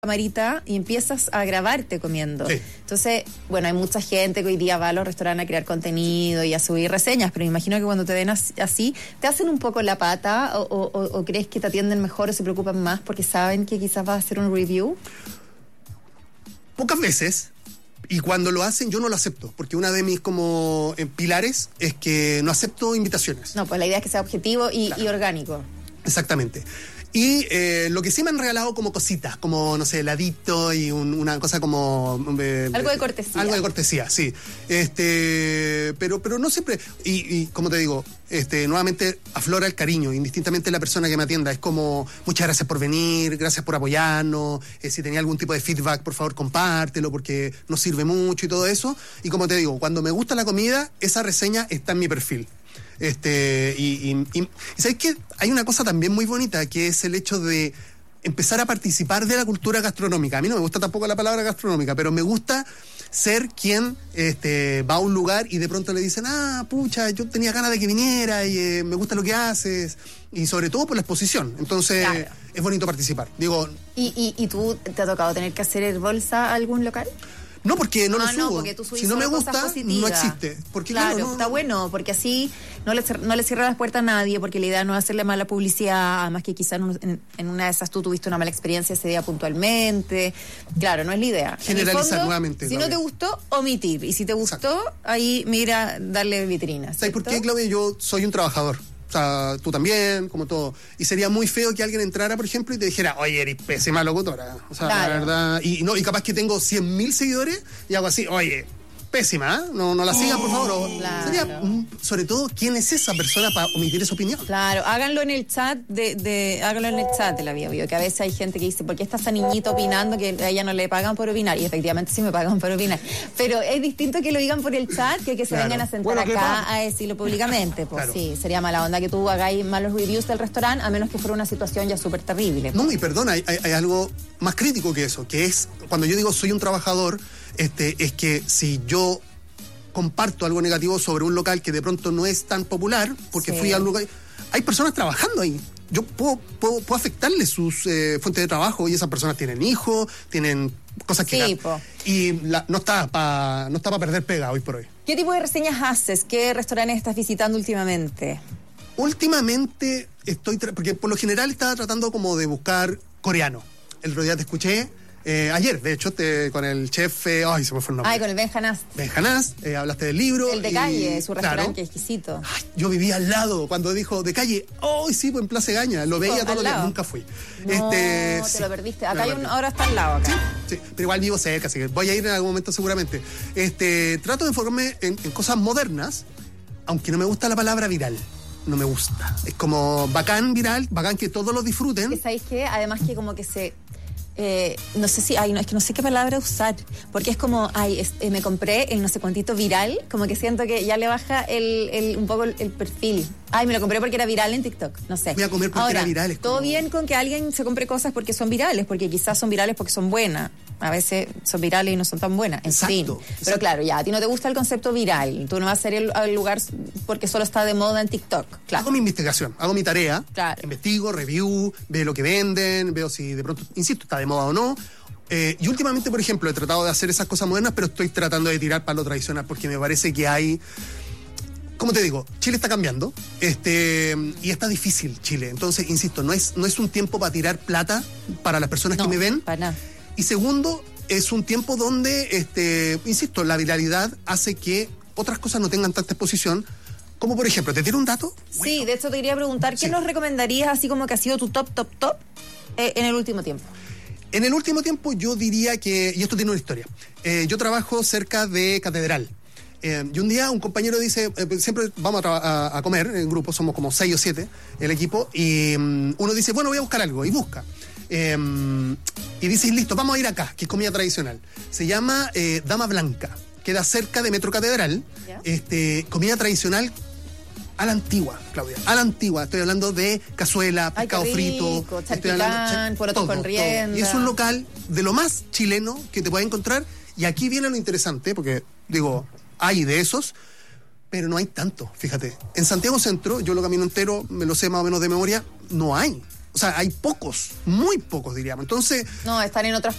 camarita y empiezas a grabarte comiendo. Sí. Entonces, bueno, hay mucha gente que hoy día va a los restaurantes a crear contenido y a subir reseñas, pero me imagino que cuando te ven así, ¿te hacen un poco la pata o crees que te atienden mejor o se preocupan más porque saben que quizás vas a hacer un review? Pocas veces. Y cuando lo hacen, yo no lo acepto, porque una de mis como pilares es que no acepto invitaciones. No, pues la idea es que sea objetivo y orgánico. Exactamente. Y lo que sí me han regalado como cositas, como, no sé, heladito y una cosa como... algo de cortesía. Algo de cortesía, sí. Pero no siempre... Y como te digo, nuevamente aflora el cariño, indistintamente la persona que me atienda. Es como, muchas gracias por venir, gracias por apoyarnos. Si tenía algún tipo de feedback, por favor, compártelo, porque nos sirve mucho y todo eso. Y como te digo, cuando me gusta la comida, esa reseña está en mi perfil. Y ¿sabes qué? Hay una cosa también muy bonita, que es el hecho de empezar a participar de la cultura gastronómica. A mí no me gusta tampoco la palabra gastronómica, pero me gusta ser quien va a un lugar y de pronto le dicen, pucha, yo tenía ganas de que viniera y me gusta lo que haces, y sobre todo por la exposición. Entonces, claro, es bonito participar. Digo, ¿Y tú te ha tocado tener que hacer bolsa a algún local? No, porque no lo subo. No, porque tú subís si no me cosas gusta, positivas. no existe. Porque, claro, está bueno, porque así no le cierra las puertas a nadie, porque la idea no es hacerle mala publicidad, además que quizás en una de esas tú tuviste una mala experiencia ese día puntualmente. Claro, no es la idea. Generalizar fondo, nuevamente. Si Claudia, no te gustó, omitir. Y si te gustó, exacto, ahí mira, darle vitrina. ¿Sabes por qué, Claudia? Yo soy un trabajador. O sea, tú también, como todo. Y sería muy feo que alguien entrara, por ejemplo, y te dijera, oye, eres pésima locutora. O sea, claro, la verdad. Y capaz que tengo 100.000 seguidores y hago así, oye, pésima, ¿eh? No la sigan, por favor. Claro. Sería, sobre todo, ¿quién es esa persona para omitir esa opinión? Claro, háganlo en el chat háganlo en el chat de la Bio Bio, que a veces hay gente que dice, ¿por qué está esa niñita opinando que a ella no le pagan por opinar? Y efectivamente sí me pagan por opinar. Pero es distinto que lo digan por el chat que se vengan a sentar acá a decirlo públicamente. Pues claro, sí, sería mala onda que tú hagáis malos reviews del restaurante, a menos que fuera una situación ya súper terrible. No, y perdona, hay algo más crítico que eso, que es, cuando yo digo soy un trabajador, es que si yo comparto algo negativo sobre un local que de pronto no es tan popular, porque fui al lugar, hay personas trabajando ahí. Yo puedo afectarles sus fuentes de trabajo, y esas personas tienen hijos, tienen cosas que... Sí, no está para perder pega hoy por hoy. ¿Qué tipo de reseñas haces? ¿Qué restaurantes estás visitando últimamente? Últimamente porque por lo general estaba tratando como de buscar coreano. El otro día te escuché, ayer, de hecho, con el chef, se me fue el nombre. Con el Ben Hanás. Ben Hanás, hablaste del libro. El de Calle, su restaurante, claro, exquisito. Yo vivía al lado cuando dijo de Calle. Sí, pues en Plaza Gaña, lo veía todos los días, nunca fui. No, te lo perdiste. Acá ahora está al lado, acá. Sí, pero igual vivo cerca, así que voy a ir en algún momento seguramente. Trato de enfocarme en cosas modernas, aunque no me gusta la palabra viral. No me gusta. Es como bacán viral, bacán que todos lo disfruten. ¿Sabéis qué? Además que como que se... no sé si, es que no sé qué palabra usar, porque es como, me compré el no sé cuantito viral, como que siento que ya le baja un poco el perfil. Me lo compré porque era viral en TikTok, no sé. Voy a comer porque era viral. Todo bien con que alguien se compre cosas porque son virales, porque quizás son virales porque son buenas. A veces son virales y no son tan buenas. Exacto. Pero claro, ya, a ti no te gusta el concepto viral. Tú no vas a ser el lugar porque solo está de moda en TikTok. Claro. Hago mi investigación, hago mi tarea. Claro. Investigo, review, veo lo que venden, veo si de pronto, insisto, está de moda o no. Y últimamente, por ejemplo, he tratado de hacer esas cosas modernas, pero estoy tratando de tirar para lo tradicional porque me parece que hay... Como te digo, Chile está cambiando y está difícil Chile. Entonces, insisto, no es un tiempo para tirar plata para las personas que me ven. Para nada. Y segundo, es un tiempo donde, insisto, la viralidad hace que otras cosas no tengan tanta exposición. Como por ejemplo, ¿te tiro un dato? Sí, de hecho te quería preguntar, ¿qué nos recomendarías así como que ha sido tu top en el último tiempo? En el último tiempo yo diría que, y esto tiene una historia, yo trabajo cerca de Catedral. Y un día un compañero dice, siempre vamos a comer en grupo, somos como 6 o 7 el equipo, y uno dice, bueno, voy a buscar algo, y busca. Y dice, listo, vamos a ir acá, que es comida tradicional. Se llama Dama Blanca, queda cerca de Metro Catedral. ¿Ya? Comida tradicional a la antigua, Claudia, a la antigua. Estoy hablando de cazuela, pescado frito. Charquicán, porotos con rienda. Y es un local de lo más chileno que te puedes encontrar. Y aquí viene lo interesante, porque, digo, hay de esos, pero no hay tanto, fíjate. En Santiago Centro, yo lo camino entero, me lo sé más o menos de memoria, no hay. O sea, hay pocos, muy pocos, diríamos. Entonces, No, están en otras